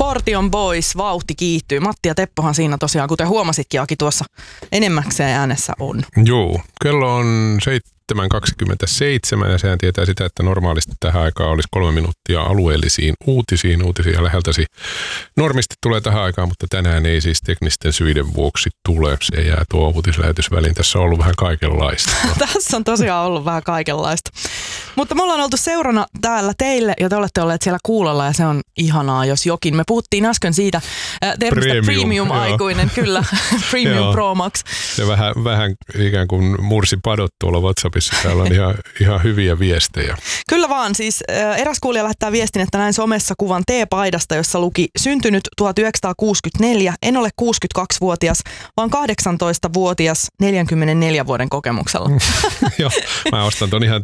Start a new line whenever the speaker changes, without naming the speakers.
Portion Boys, vauhti kiihtyy. Matti ja Teppohan siinä tosiaan, kuten huomasitkin, Aki, tuossa enemmäkseen äänessä on.
Joo, kello on 7.27 ja sehän tietää sitä, että normaalisti tähän aikaan olisi 3 minuuttia alueellisiin uutisiin. Uutisia läheltäsi normisti tulee tähän aikaan, mutta tänään ei siis teknisten syiden vuoksi tule. Se jää tuo uutislähetys väliin. Tässä on ollut vähän kaikenlaista.
Tässä on tosiaan ollut vähän kaikenlaista. Mutta me ollaan oltu seurana täällä teille ja te olette olleet siellä kuulolla ja se on ihanaa, jos jokin. Me puhuttiin äsken siitä termistä premium-aikuinen, kyllä, Premium Pro Max.
Se vähän ikään kuin mursi padot tuolla WhatsAppissa. Täällä on ihan hyviä viestejä.
Kyllä vaan, siis eräs kuulija lähettää viestin, että näin somessa kuvan T-paidasta, jossa luki syntynyt 1964, en ole 62-vuotias, vaan 18-vuotias 44 vuoden kokemuksella.
Joo, mä ostan ton ihan